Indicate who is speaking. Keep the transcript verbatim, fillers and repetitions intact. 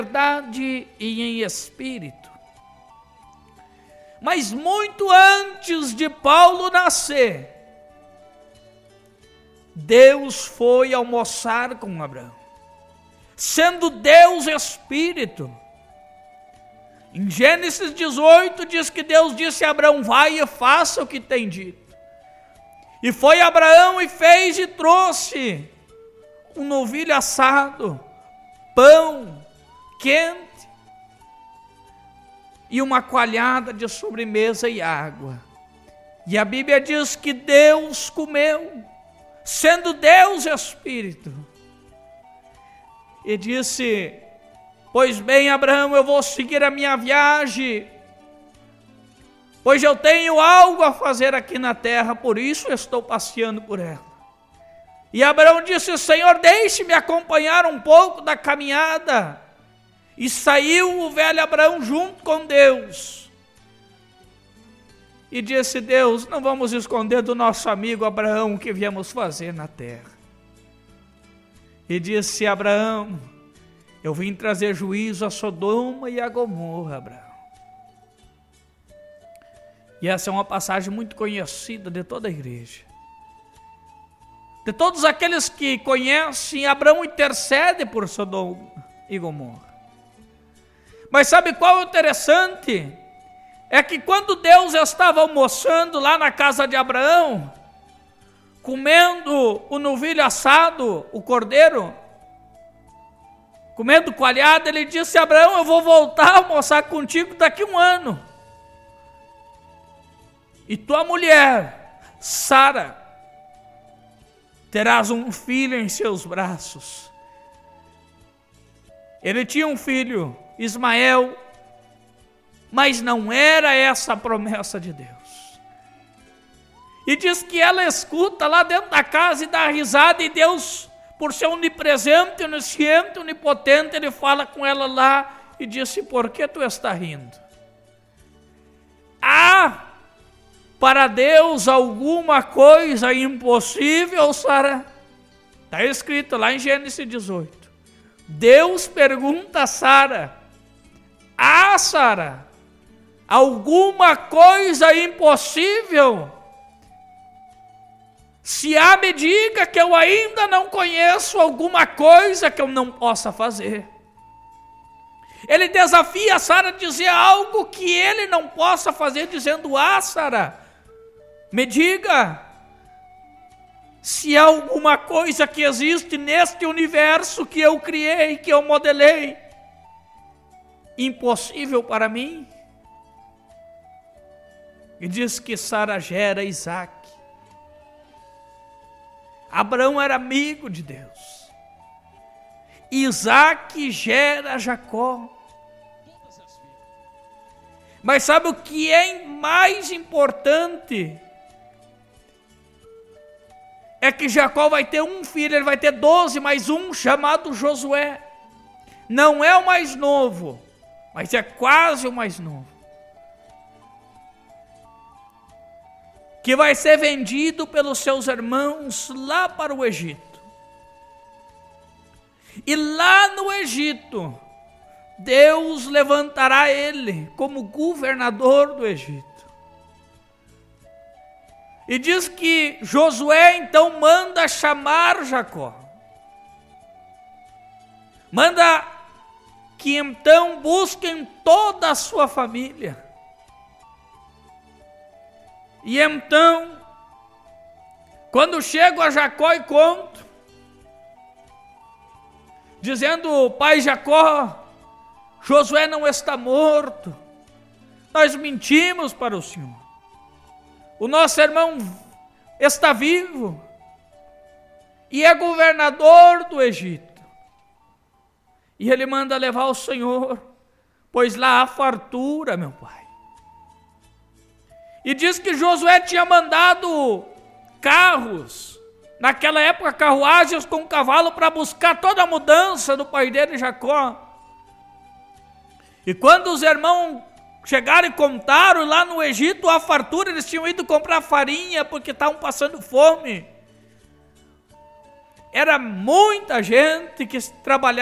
Speaker 1: verdade e em espírito. Mas muito antes de Paulo nascer, Deus foi almoçar com Abraão, sendo Deus Espírito. Em Gênesis dezoito diz que Deus disse a Abraão: vai e faça o que tem dito. E foi Abraão e fez e trouxe um novilho assado, pão quente e uma coalhada de sobremesa e água. E a Bíblia diz que Deus comeu, sendo Deus Espírito. E disse: pois bem, Abraão, eu vou seguir a minha viagem, pois eu tenho algo a fazer aqui na terra, por isso eu estou passeando por ela. E Abraão disse: Senhor, deixe-me acompanhar um pouco da caminhada. E saiu o velho Abraão junto com Deus. E disse Deus: não vamos esconder do nosso amigo Abraão o que viemos fazer na terra. E disse Abraão: eu vim trazer juízo a Sodoma e a Gomorra, Abraão. E essa é uma passagem muito conhecida de toda a igreja. De todos aqueles que conhecem, Abraão intercede por Sodoma e Gomorra. Mas sabe qual é o interessante? É que quando Deus estava almoçando lá na casa de Abraão, comendo o novilho assado, o cordeiro, comendo coalhada, ele disse a Abraão: eu vou voltar a almoçar contigo daqui a um ano. E tua mulher, Sara, terás um filho em seus braços. Ele tinha um filho, Ismael, mas não era essa a promessa de Deus. E diz que ela escuta lá dentro da casa e dá risada, e Deus, por ser onipresente, onisciente, onipotente, ele fala com ela lá e disse: por que tu está rindo? Há para Deus alguma coisa impossível, Sara? Está escrito lá em Gênesis dezoito. Deus pergunta a Sara: há, Sara, alguma coisa impossível? Se há, me diga, que eu ainda não conheço alguma coisa que eu não possa fazer. Ele desafia a Sara a dizer algo que ele não possa fazer, dizendo: ah, Sara, me diga, se há alguma coisa que existe neste universo que eu criei, que eu modelei, impossível para mim? E diz que Sara gera Isaac. Abraão era amigo de Deus. Isaac gera Jacó. Mas sabe o que é mais importante? É que Jacó vai ter um filho, ele vai ter doze, mais um chamado Josué. Não é o mais novo, mas é quase o mais novo. Que vai ser vendido pelos seus irmãos lá para o Egito. E lá no Egito, Deus levantará ele como governador do Egito. E diz que Josué então manda chamar Jacó. Manda que então busquem toda a sua família. E então, quando chego a Jacó e conto, dizendo: pai Jacó, Josué não está morto, nós mentimos para o Senhor, o nosso irmão está vivo e é governador do Egito. E ele manda levar o Senhor, pois lá há fartura, meu pai. E diz que Josué tinha mandado carros, naquela época carruagens com cavalo, para buscar toda a mudança do pai dele, Jacó. E quando os irmãos chegaram e contaram lá no Egito a fartura, eles tinham ido comprar farinha porque estavam passando fome. Era muita gente que trabalhava